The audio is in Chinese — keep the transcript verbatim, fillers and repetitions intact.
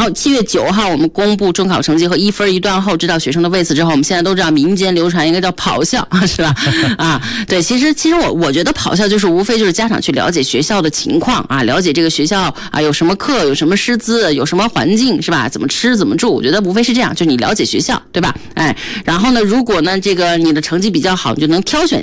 后七月九号我们公布中考成绩和一分一段后知道学生的位次之后，我们现在都知道民间流传一个叫跑校，是吧？啊，对，其实其实我我觉得跑校就是无非就是家长去了解学校的情况啊，了解这个学校啊有什么课，有什么师资，有什么环境，是吧？怎么吃怎么住，我觉得无非是这样，就是你了解学校，对吧？哎，然后呢，如果呢这个你的成绩比较好，你就能挑选